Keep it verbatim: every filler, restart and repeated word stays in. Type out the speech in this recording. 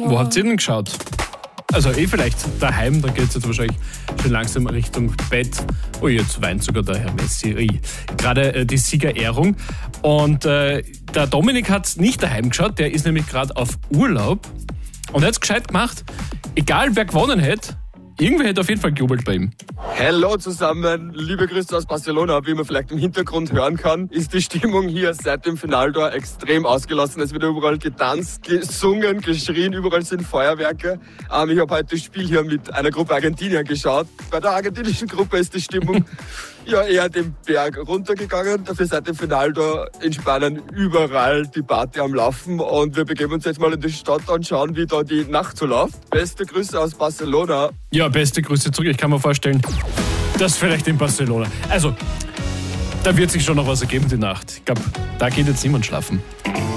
Wo habt ihr denn geschaut? Also eh vielleicht daheim, da geht es jetzt wahrscheinlich schon langsam Richtung Bett. Oh, jetzt weint sogar der Herr Messi. Ui. Gerade äh, die Siegerehrung. Und äh, der Dominik hat nicht daheim geschaut, der ist nämlich gerade auf Urlaub. Und er hat es gescheit gemacht. Egal wer gewonnen hätte, irgendwer hätte auf jeden Fall gejubelt bei ihm. Hallo zusammen, liebe Grüße aus Barcelona. Wie man vielleicht im Hintergrund hören kann, ist die Stimmung hier seit dem Finaltor extrem ausgelassen. Es wird überall getanzt, gesungen, geschrien, überall sind Feuerwerke. Ähm, ich habe heute das Spiel hier mit einer Gruppe Argentinier geschaut. Bei der argentinischen Gruppe ist die Stimmung ja eher den Berg runtergegangen. Dafür seit dem Finaltor in Spanien überall die Party am Laufen. Und wir begeben uns jetzt mal in die Stadt und schauen, wie da die Nacht so läuft. Beste Grüße aus Barcelona. Ja, beste Grüße zurück. Ich kann mir vorstellen, das vielleicht in Barcelona. Also, da wird sich schon noch was ergeben die Nacht. Ich glaube, da geht jetzt niemand schlafen.